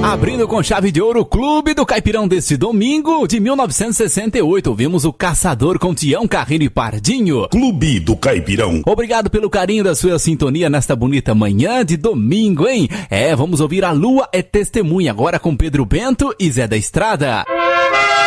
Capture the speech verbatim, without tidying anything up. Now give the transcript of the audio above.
Abrindo com chave de ouro o Clube do Caipirão deste domingo de mil novecentos e sessenta e oito. Ouvimos o Caçador com Tião, Carreiro e Pardinho. Clube do Caipirão. Obrigado pelo carinho da sua sintonia nesta bonita manhã de domingo, hein? É, vamos ouvir A Lua é Testemunha agora com Pedro Bento e Zé da Estrada.